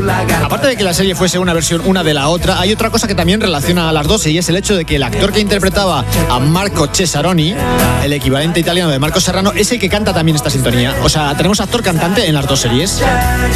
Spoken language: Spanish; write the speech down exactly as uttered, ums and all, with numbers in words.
Aparte de que la serie fuese una versión una de la otra, hay otra cosa que también relaciona a las dos, y es el hecho de que el actor que interpretaba a Marco Cesaroni, el equivalente italiano de Marco Serrano, es el que canta también esta sintonía. O sea, tenemos actor cantante en las dos series.